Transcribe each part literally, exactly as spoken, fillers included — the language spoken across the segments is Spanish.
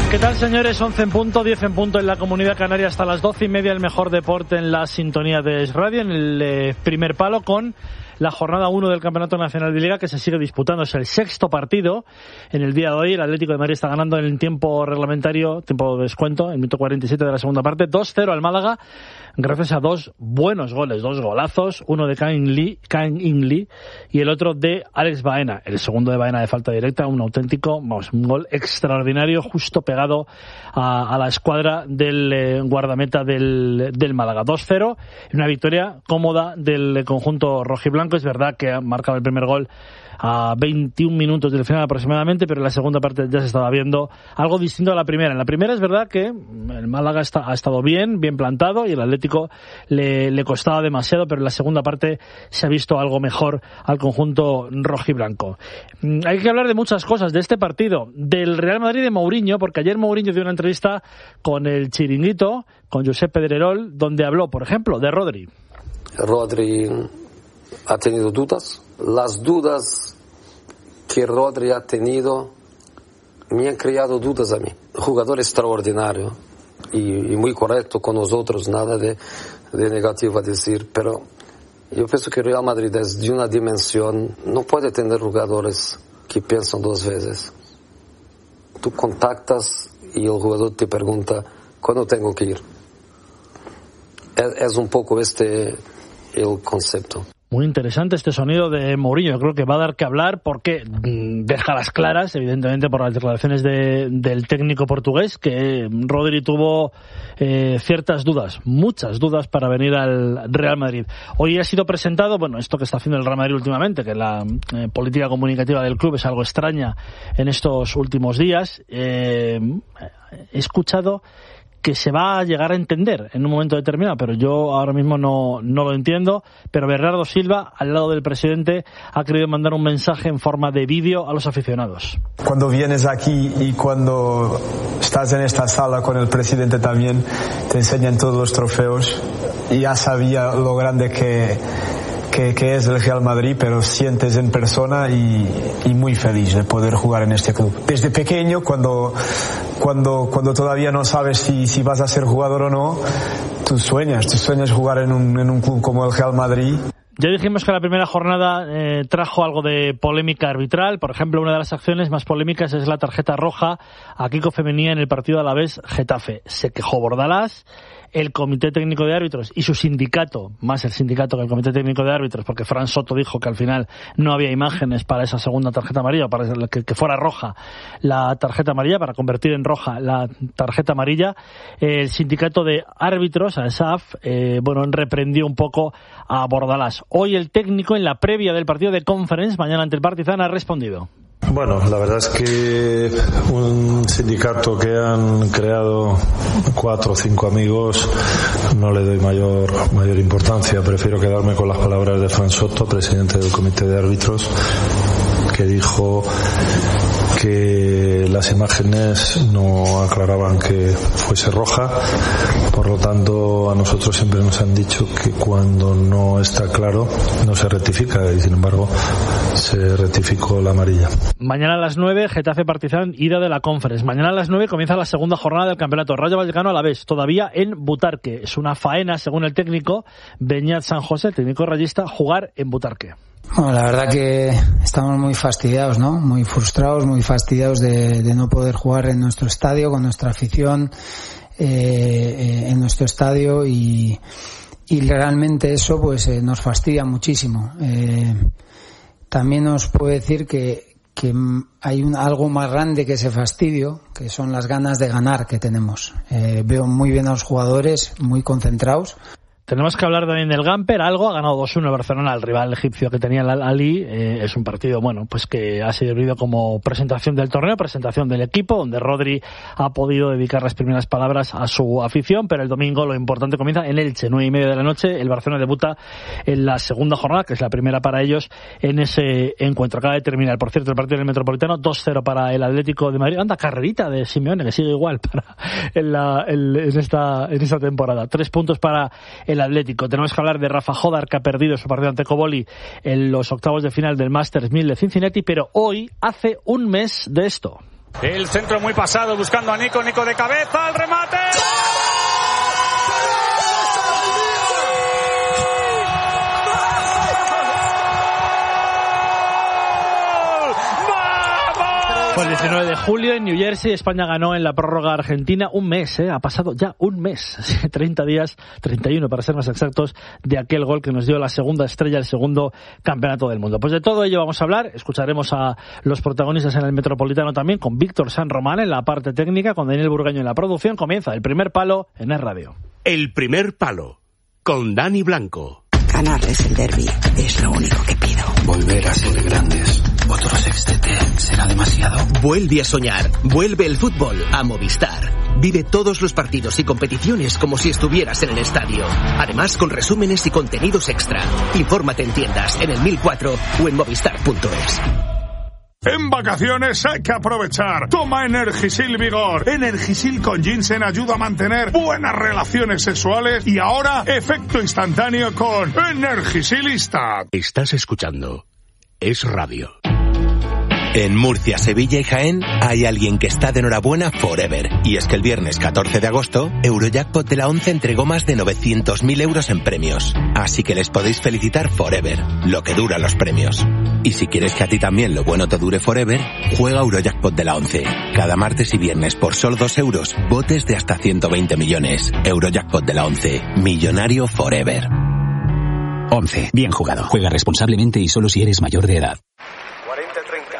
¿Qué tal, señores? once en punto, diez en punto en la Comunidad Canaria, hasta las doce y media el mejor deporte en la sintonía de Es Radio, en el eh, primer palo con la jornada uno del Campeonato Nacional de Liga, que se sigue disputando. Es el sexto partido en el día de hoy. El Atlético de Madrid está ganando en el tiempo reglamentario, tiempo de descuento, en el minuto cuarenta y siete de la segunda parte, dos cero al Málaga, gracias a dos buenos goles, dos golazos, uno de Kang Lee, Kang In Lee y el otro de Alex Baena. El segundo de Baena de falta directa, un auténtico, vamos, un gol extraordinario, justo pegado a, a la escuadra del eh, guardameta del, del Málaga. dos cero, una victoria cómoda del conjunto rojiblanco. Es verdad que ha marcado el primer gol a veintiún minutos del final aproximadamente, pero en la segunda parte ya se estaba viendo algo distinto a la primera. En la primera es verdad que el Málaga está, ha estado bien, bien plantado, y el Atlético le, le costaba demasiado, pero en la segunda parte se ha visto algo mejor al conjunto rojiblanco. Hay que hablar de muchas cosas de este partido, del Real Madrid de Mourinho, porque ayer Mourinho dio una entrevista con el Chiringuito, con Josep Pedrerol, donde habló, por ejemplo, de Rodri. Rodri ha tenido dudas. Las dudas que Rodri ha tenido me han creado dudas a mí. Jugador extraordinario y, y muy correcto con nosotros, nada de, de negativo a decir, pero yo pienso que Real Madrid es de una dimensión, no puede tener jugadores que piensan dos veces. Tú contactas y el jugador te pregunta, ¿cuándo tengo que ir? Es, es un poco este el concepto. Muy interesante este sonido de Mourinho. Yo creo que va a dar que hablar porque mmm, deja las claras, evidentemente, por las declaraciones de, del técnico portugués, que Rodri tuvo eh, ciertas dudas, muchas dudas para venir al Real Madrid. Hoy ha sido presentado, bueno, esto que está haciendo el Real Madrid últimamente, que la eh, política comunicativa del club es algo extraña en estos últimos días. Eh, he escuchado que se va a llegar a entender en un momento determinado, pero yo ahora mismo no, no lo entiendo. Pero Bernardo Silva, al lado del presidente, ha querido mandar un mensaje en forma de vídeo a los aficionados. Cuando vienes aquí y cuando estás en esta sala con el presidente también, te enseñan todos los trofeos. Ya sabía lo grande que Que, que es el Real Madrid, pero sientes en persona y, y muy feliz de poder jugar en este club. Desde pequeño, cuando, cuando, cuando todavía no sabes si, si vas a ser jugador o no, tú sueñas, tú sueñas jugar en un, en un club como el Real Madrid. Ya dijimos que la primera jornada eh, trajo algo de polémica arbitral. Por ejemplo, una de las acciones más polémicas es la tarjeta roja a Kiko Femenía en el partido Alavés-Getafe. Se quejó Bordalás, el Comité Técnico de Árbitros y su sindicato, más el sindicato que el Comité Técnico de Árbitros, porque Fran Soto dijo que al final no había imágenes para esa segunda tarjeta amarilla, para que, que fuera roja la tarjeta amarilla, para convertir en roja la tarjeta amarilla. El sindicato de árbitros, A S A F, eh, bueno, reprendió un poco a Bordalás. Hoy el técnico, en la previa del partido de Conference, mañana ante el Partizan, ha respondido. Bueno, la verdad es que un sindicato que han creado cuatro o cinco amigos no le doy mayor mayor importancia. Prefiero quedarme con las palabras de Fran Soto, presidente del Comité de Árbitros, que dijo que las imágenes no aclaraban que fuese roja. Por lo tanto, a nosotros siempre nos han dicho que cuando no está claro no se rectifica, y sin embargo se rectificó la amarilla. Mañana a las nueve, Getafe Partizan, ida de la Conference. Mañana a las nueve comienza la segunda jornada del campeonato. Rayo Vallecano a la vez, todavía en Butarque. Es una faena, según el técnico Beñat San José, técnico rayista, jugar en Butarque. Bueno, la verdad que estamos muy fastidiados, ¿no? Muy frustrados, muy fastidiados de, de no poder jugar en nuestro estadio, con nuestra afición, eh, eh, en nuestro estadio, y, y realmente eso pues eh, nos fastidia muchísimo. Eh, también os puedo decir que, que hay un, algo más grande que ese fastidio, que son las ganas de ganar que tenemos. Eh, veo muy bien a los jugadores, muy concentrados. Tenemos que hablar también del Gamper. Algo ha ganado dos uno Barcelona al rival egipcio que tenía el Al-Ahly. Eh, es un partido, bueno, pues que ha servido como presentación del torneo, presentación del equipo, donde Rodri ha podido dedicar las primeras palabras a su afición. Pero el domingo lo importante comienza en Elche, nueve y media de la noche. El Barcelona debuta en la segunda jornada, que es la primera para ellos en ese encuentro. Acaba de terminar, por cierto, el partido del Metropolitano, dos cero para el Atlético de Madrid. Anda, carrerita de Simeone, que sigue igual para en, la, en, en esta en esta temporada. Tres puntos para el Atlético. Tenemos que hablar de Rafa Jodar, que ha perdido su partido ante Coboli en los octavos de final del Masters mil de Cincinnati, pero hoy hace un mes de esto. El centro muy pasado buscando a Nico, Nico de cabeza, al remate. Fue el diecinueve de julio en New Jersey, España ganó en la prórroga Argentina. Un mes, ¿eh? Ha pasado ya un mes, treinta días, treinta y uno para ser más exactos, de aquel gol que nos dio la segunda estrella, el segundo campeonato del mundo. Pues de todo ello vamos a hablar, escucharemos a los protagonistas en el Metropolitano también, con Víctor San Román en la parte técnica, con Daniel Burgaño en la producción. Comienza El Primer Palo en Es Radio. El Primer Palo, con Dani Blanco. Ganarles el derbi es lo único que pido. Volver a ser grandes. Otro sextete será demasiado. Vuelve a soñar. Vuelve el fútbol a Movistar. Vive todos los partidos y competiciones como si estuvieras en el estadio. Además, con resúmenes y contenidos extra. Infórmate en tiendas, en el mil cuatro o en movistar punto es. En vacaciones hay que aprovechar. Toma Energisil Vigor. Energisil con ginseng ayuda a mantener buenas relaciones sexuales y ahora efecto instantáneo con Energisilista. Estás escuchando Es Radio. En Murcia, Sevilla y Jaén hay alguien que está de enhorabuena forever. Y es que el viernes catorce de agosto, Eurojackpot de la once entregó más de novecientos mil euros en premios. Así que les podéis felicitar forever, lo que dura los premios. Y si quieres que a ti también lo bueno te dure forever, juega Eurojackpot de la once. Cada martes y viernes por solo dos euros, botes de hasta ciento veinte millones. Eurojackpot de la once, millonario forever. once. Bien jugado. Juega responsablemente y solo si eres mayor de edad. cuarenta treinta.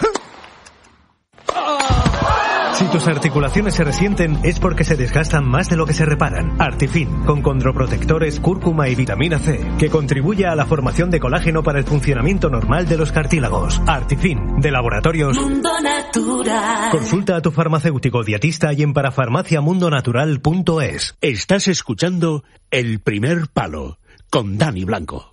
Si tus articulaciones se resienten es porque se desgastan más de lo que se reparan. Artifin, con condroprotectores, cúrcuma y vitamina C, que contribuye a la formación de colágeno para el funcionamiento normal de los cartílagos. Artifin, de Laboratorios Mundo Natural. Consulta a tu farmacéutico dietista y en parafarmaciamundonatural punto es. Estás escuchando El Primer Palo, con Dani Blanco.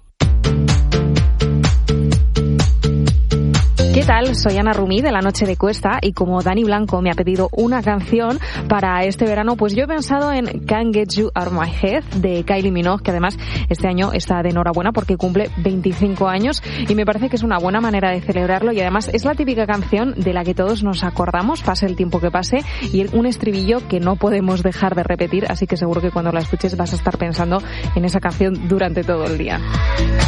¿Qué tal? Soy Ana Rumí de La Noche de Cuesta y como Dani Blanco me ha pedido una canción para este verano, pues yo he pensado en Can't Get You Out of My Head de Kylie Minogue, que además este año está de enhorabuena porque cumple veinticinco años y me parece que es una buena manera de celebrarlo y además es la típica canción de la que todos nos acordamos, pase el tiempo que pase, y un estribillo que no podemos dejar de repetir, así que seguro que cuando la escuches vas a estar pensando en esa canción durante todo el día.